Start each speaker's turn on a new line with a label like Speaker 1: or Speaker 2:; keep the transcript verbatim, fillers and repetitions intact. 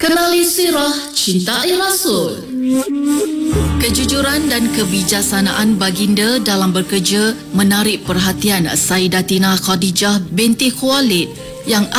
Speaker 1: Kenali sirah cintai Rasul. Kejujuran dan kebijaksanaan baginda dalam bekerja menarik perhatian Sayyidatina Khadijah binti Khuwailid yang